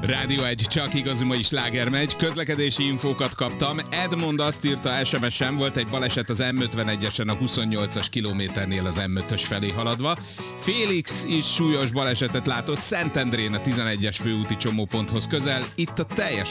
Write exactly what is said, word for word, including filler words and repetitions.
Rádió egy, csak igazi mai sláger megy. Közlekedési infókat kaptam. Edmond azt írta es em es-en, volt egy baleset az em ötvenegyesen a huszonnyolcas kilométernél az em ötös felé haladva. Félix is súlyos balesetet látott Szentendrén a tizenegyes főúti csomóponthoz közel. Itt a teljes